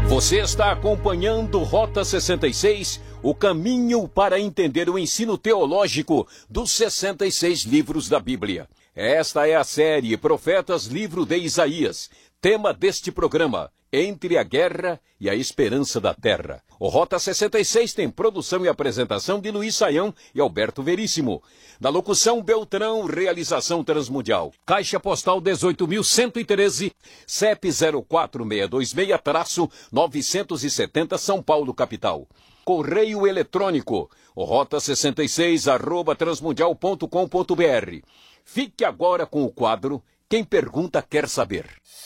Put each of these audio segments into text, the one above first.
Você está acompanhando Rota 66, o caminho para entender o ensino teológico dos 66 livros da Bíblia. Esta é a série Profetas, livro de Isaías. Tema deste programa, Entre a Guerra e a Esperança da Terra. O Rota 66 tem produção e apresentação de Luiz Saião e Alberto Veríssimo. Na locução, Beltrão, realização Transmundial. Caixa Postal 18.113, CEP 04626-970 São Paulo, capital. Correio eletrônico, rota66@transmundial.com.br. Fique agora com o quadro Quem Pergunta Quer Saber.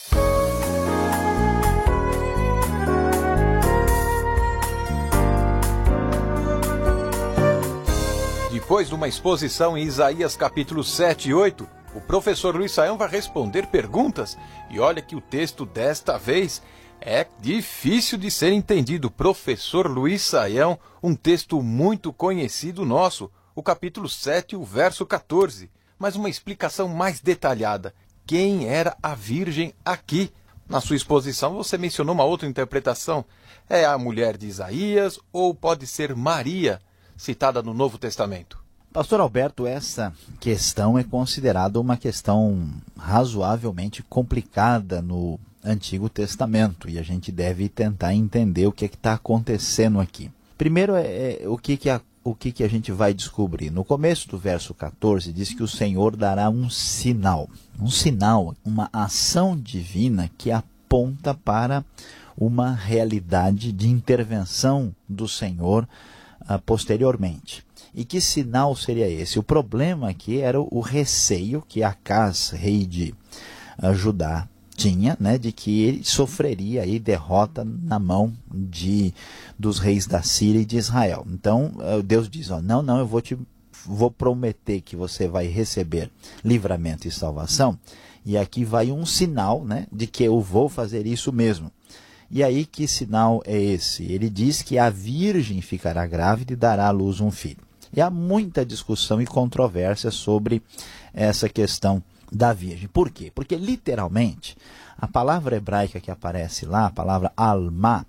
Depois de uma exposição em Isaías capítulos 7 e 8, o professor Luiz Saião vai responder perguntas. E olha que o texto desta vez é difícil de ser entendido. Professor Luiz Saião, um texto muito conhecido nosso, o capítulo 7, o verso 14. Mas uma explicação mais detalhada. Quem era a virgem aqui? Na sua exposição você mencionou uma outra interpretação. É a mulher de Isaías ou pode ser Maria, citada no Novo Testamento? Pastor Alberto, essa questão é considerada uma questão razoavelmente complicada no Antigo Testamento e a gente deve tentar entender o que está acontecendo aqui. Primeiro, o que a gente vai descobrir? No começo do verso 14 diz que o Senhor dará um sinal, uma ação divina que aponta para uma realidade de intervenção do Senhor posteriormente. E que sinal seria esse? O problema aqui era o receio que Acaz, rei de Judá, tinha, né, de que ele sofreria aí derrota na mão dos reis da Síria e de Israel. Então Deus diz, não, eu vou prometer que você vai receber livramento e salvação, e aqui vai um sinal, né, de que eu vou fazer isso mesmo. E aí, que sinal é esse? Ele diz que a virgem ficará grávida e dará à luz um filho. E há muita discussão e controvérsia sobre essa questão da virgem. Por quê? Porque, literalmente, a palavra hebraica que aparece lá, a palavra alma,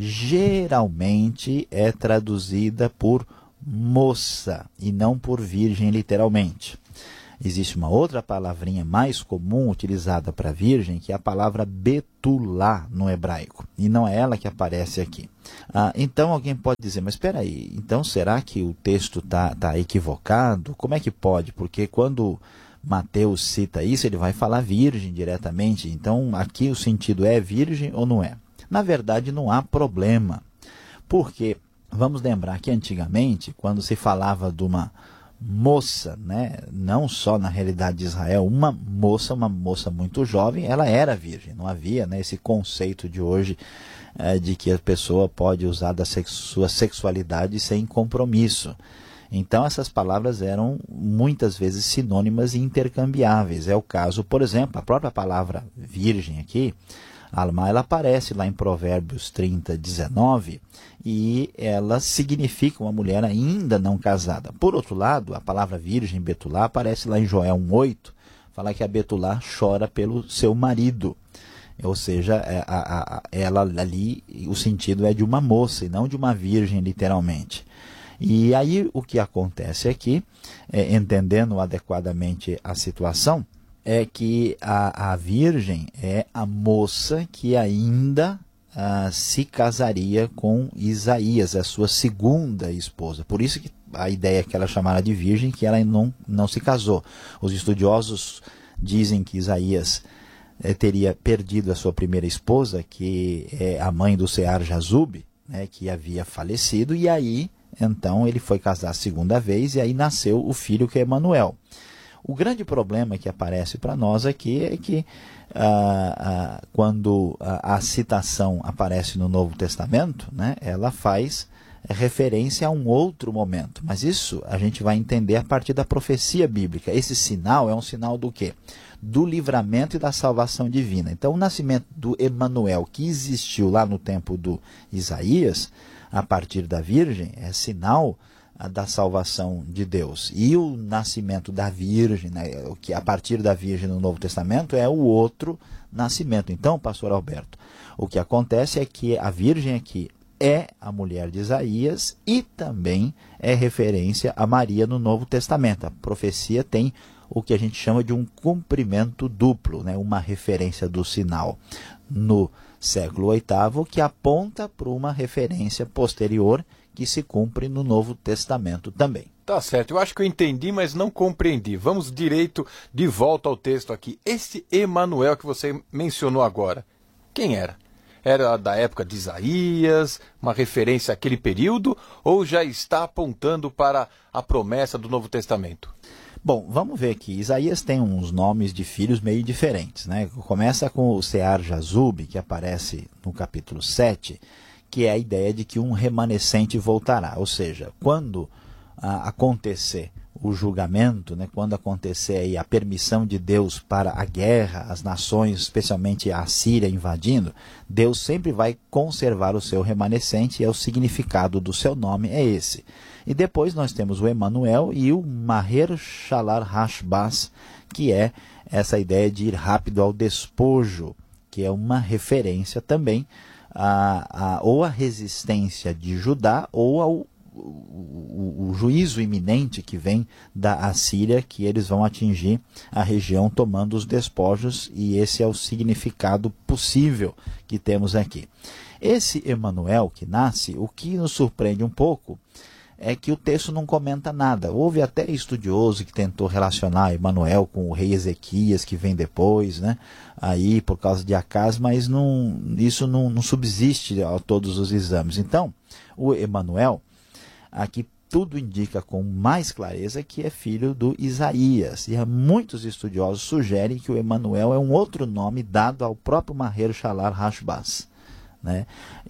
geralmente é traduzida por moça e não por virgem, literalmente. Existe uma outra palavrinha mais comum utilizada para virgem, que é a palavra betulá no hebraico. E não é ela que aparece aqui. Então alguém pode dizer, mas espera aí, então será que o texto tá equivocado? Como é que pode? Porque quando Mateus cita isso, ele vai falar virgem diretamente. Então aqui o sentido é virgem ou não é? Na verdade não há problema. Porque vamos lembrar que antigamente, quando se falava de uma moça, né, não só na realidade de Israel, uma moça muito jovem, ela era virgem. Não havia, né, esse conceito de hoje de que a pessoa pode usar da sua sexualidade sem compromisso. Então essas palavras eram muitas vezes sinônimas e intercambiáveis. É o caso, por exemplo, a própria palavra virgem aqui, alma, ela aparece lá em Provérbios 30, 19, e ela significa uma mulher ainda não casada. Por outro lado, a palavra virgem, betulá, aparece lá em Joel 1:8, fala que a betulá chora pelo seu marido. Ou seja, ela ali, o sentido é de uma moça e não de uma virgem, literalmente. E aí o que acontece aqui, entendendo adequadamente a situação, é que a virgem é a moça que ainda se casaria com Isaías, a sua segunda esposa. Por isso que a ideia que ela chamara de virgem, que ela não se casou. Os estudiosos dizem que Isaías teria perdido a sua primeira esposa, que é a mãe do Sear Jazub, né, que havia falecido, e aí então ele foi casar a segunda vez, e aí nasceu o filho que é Emanuel. O grande problema que aparece para nós aqui é que quando a citação aparece no Novo Testamento, né, ela faz referência a um outro momento. Mas isso a gente vai entender a partir da profecia bíblica. Esse sinal é um sinal do quê? Do livramento e da salvação divina. Então o nascimento do Emanuel, que existiu lá no tempo do Isaías, a partir da Virgem, é sinal da salvação de Deus. E o nascimento da Virgem, né, o que a partir da Virgem no Novo Testamento, é o outro nascimento. Então, pastor Alberto, o que acontece é que a Virgem aqui é a mulher de Isaías e também é referência a Maria no Novo Testamento. A profecia tem o que a gente chama de um cumprimento duplo, né? Uma referência do sinal no século VIII que aponta para uma referência posterior que se cumpre no Novo Testamento também. Tá certo, eu acho que eu entendi, mas não compreendi. Vamos direito de volta ao texto aqui. Esse Emanuel que você mencionou agora, quem era? Era da época de Isaías, uma referência àquele período, ou já está apontando para a promessa do Novo Testamento? Bom, vamos ver aqui. Isaías tem uns nomes de filhos meio diferentes, né? Começa com o Sear Jazub, que aparece no capítulo 7, que é a ideia de que um remanescente voltará. Ou seja, quando acontecer o julgamento, né, quando acontecer aí a permissão de Deus para a guerra, as nações, especialmente a Síria invadindo, Deus sempre vai conservar o seu remanescente, e o significado do seu nome é esse. E depois nós temos o Emanuel e o Maher Shalal Hashbaz, que é essa ideia de ir rápido ao despojo, que é uma referência também ou à resistência de Judá ou ao o juízo iminente que vem da Assíria, que eles vão atingir a região tomando os despojos, e esse é o significado possível que temos aqui. Esse Emanuel que nasce, o que nos surpreende um pouco é que o texto não comenta nada. Houve até estudioso que tentou relacionar Emanuel com o rei Ezequias, que vem depois, né? Aí por causa de Acaz, mas isso não subsiste a todos os exames. Então, o Emanuel, aqui tudo indica com mais clareza que é filho do Isaías. E muitos estudiosos sugerem que o Emanuel é um outro nome dado ao próprio Maher Shalal Hashbaz, né?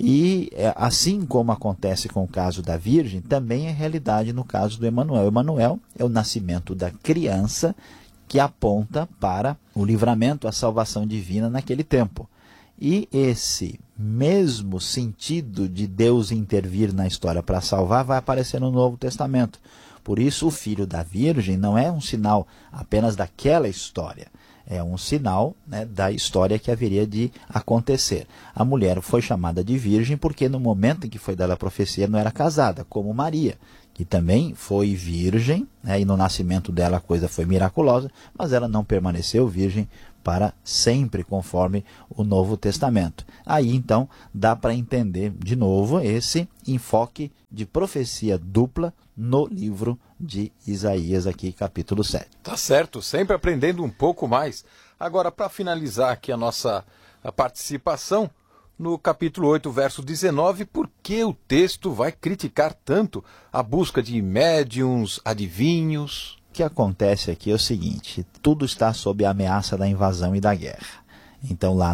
E assim como acontece com o caso da Virgem, também é realidade no caso do Emanuel. Emanuel é o nascimento da criança que aponta para o livramento, a salvação divina naquele tempo. E esse mesmo sentido de Deus intervir na história para salvar vai aparecer no Novo Testamento. Por isso, o filho da Virgem não é um sinal apenas daquela história, é um sinal, né, da história que haveria de acontecer. A mulher foi chamada de virgem porque no momento em que foi dada a profecia não era casada, como Maria, que também foi virgem, né, e no nascimento dela a coisa foi miraculosa, mas ela não permaneceu virgem para sempre, conforme o Novo Testamento. Aí, então, dá para entender, de novo, esse enfoque de profecia dupla no livro de Isaías, aqui, capítulo 7. Tá certo, sempre aprendendo um pouco mais. Agora, para finalizar aqui a nossa participação, no capítulo 8, verso 19, por que o texto vai criticar tanto a busca de médiuns, adivinhos? O que acontece aqui é o seguinte: tudo está sob a ameaça da invasão e da guerra. Então lá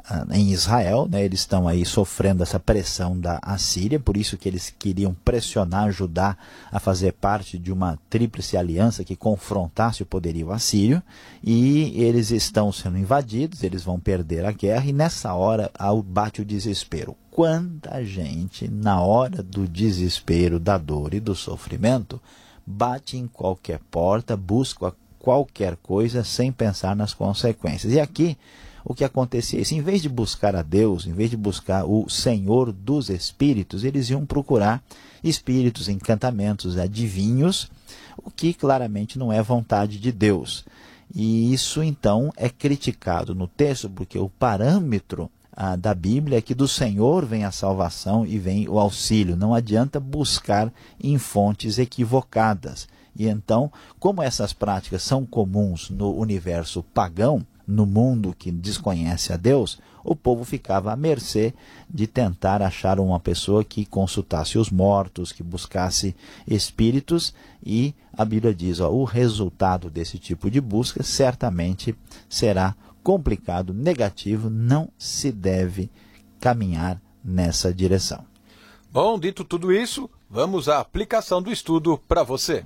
em Israel, né, eles estão aí sofrendo essa pressão da Assíria, por isso que eles queriam pressionar Judá a fazer parte de uma tríplice aliança que confrontasse o poderio assírio, e eles estão sendo invadidos, eles vão perder a guerra, e nessa hora bate o desespero. Quanta gente, na hora do desespero, da dor e do sofrimento, bate em qualquer porta, busca qualquer coisa sem pensar nas consequências. E aqui o que acontecia é isso: em vez de buscar a Deus, em vez de buscar o Senhor dos Espíritos, eles iam procurar espíritos, encantamentos, adivinhos, o que claramente não é vontade de Deus. E isso então é criticado no texto, porque o parâmetro da Bíblia é que do Senhor vem a salvação e vem o auxílio. Não adianta buscar em fontes equivocadas. E então, como essas práticas são comuns no universo pagão, no mundo que desconhece a Deus, o povo ficava à mercê de tentar achar uma pessoa que consultasse os mortos, que buscasse espíritos, e a Bíblia diz, o resultado desse tipo de busca certamente será complicado, negativo, não se deve caminhar nessa direção. Bom, dito tudo isso, vamos à aplicação do estudo para você.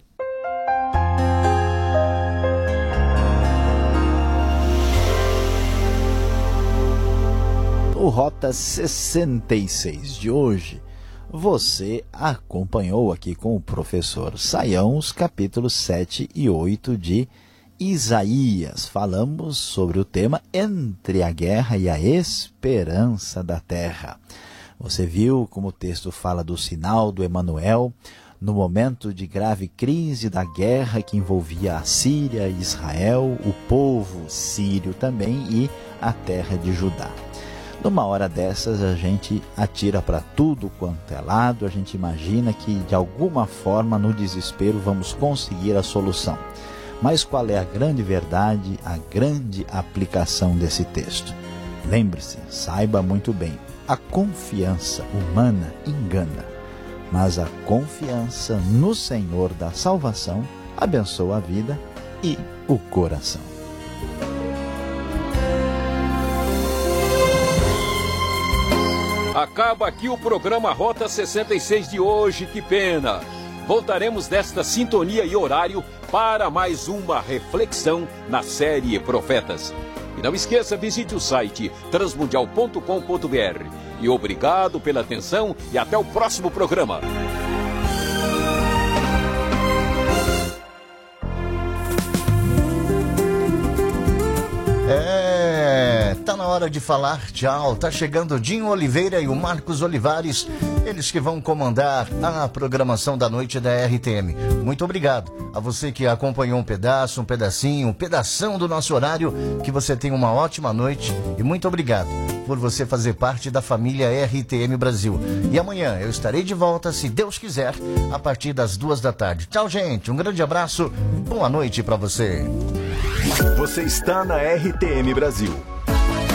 O Rota 66 de hoje, Você acompanhou aqui com o professor Saião os capítulos 7 e 8 de Isaías. Falamos sobre o tema Entre a Guerra e a Esperança da Terra. Você viu como o texto fala do sinal do Emanuel no momento de grave crise da guerra que envolvia a Síria e Israel, o povo sírio também e a terra de Judá. Numa hora dessas, a gente atira para tudo quanto é lado, a gente imagina que de alguma forma, no desespero, vamos conseguir a solução. Mas qual é a grande verdade, a grande aplicação desse texto? Lembre-se, saiba muito bem, a confiança humana engana, mas a confiança no Senhor da salvação abençoa a vida e o coração. Acaba aqui o programa Rota 66 de hoje, que pena. Voltaremos desta sintonia e horário para mais uma reflexão na série Profetas. E não esqueça, visite o site transmundial.com.br. E obrigado pela atenção e até o próximo programa. Tá na hora de falar tchau. Tá chegando o Dinho Oliveira e o Marcos Olivares, eles que vão comandar a programação da noite da RTM. Muito obrigado a você que acompanhou um pedaço, um pedacinho, um pedação do nosso horário. Que você tenha uma ótima noite e muito obrigado por você fazer parte da família RTM Brasil. E amanhã eu estarei de volta, se Deus quiser, a partir das 14h. Tchau, gente. Um grande abraço. Boa noite para você. Você está na RTM Brasil.